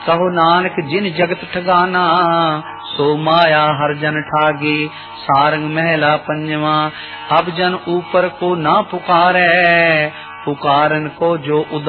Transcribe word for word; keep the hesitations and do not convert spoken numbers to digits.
कहो नानक जिन जगत ठगाना, सो माया हर जन ठागे। सारंग महला पंजवा। अब जन ऊपर को ना पुकारे, पुकारन को जो उदम